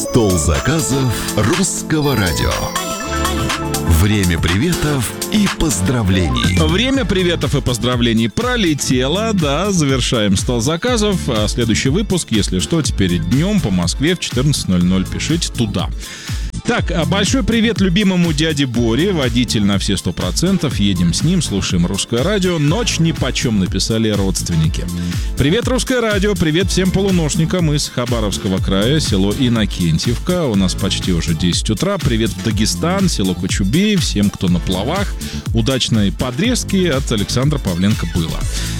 Стол заказов русского радио. Время приветов и поздравлений. Время приветов и поздравлений пролетело, да, завершаем стол заказов. А следующий выпуск, если что, теперь днем по Москве в 14:00. Пишите туда. Так, большой привет любимому дяде Боре, водитель на все 100%, едем с ним, слушаем русское радио, ночь нипочем, написали родственники. Привет, русское радио, привет всем полуношникам из Хабаровского края, село Иннокентьевка, у нас почти уже 10 утра, привет в Дагестан, село Кочубей, всем, кто на плавах, удачной подрезки от Александра Павленко было.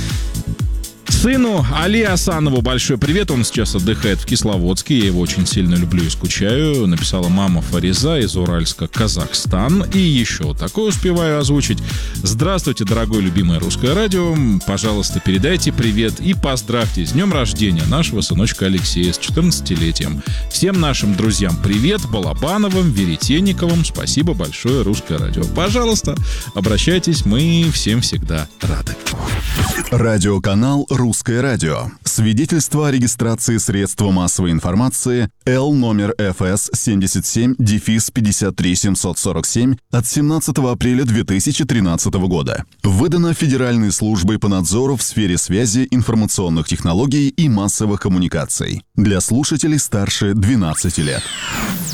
Сыну Али Асанову большой привет, он сейчас отдыхает в Кисловодске, я его очень сильно люблю и скучаю, написала мама Фариза из Уральска, Казахстан, и еще такое успеваю озвучить. Здравствуйте, дорогое любимое русское радио, пожалуйста, передайте привет и поздравьте с днем рождения нашего сыночка Алексея с 14-летием. Всем нашим друзьям привет, Балабановым, Веретенниковым, спасибо большое, русское радио. Пожалуйста, обращайтесь, мы всем всегда рады. Радиоканал «Русское радио». Свидетельство о регистрации средства массовой информации Л номер ФС 77-53747 от 17 апреля 2013 года. Выдано Федеральной службой по надзору в сфере связи, информационных технологий и массовых коммуникаций. Для слушателей старше 12 лет.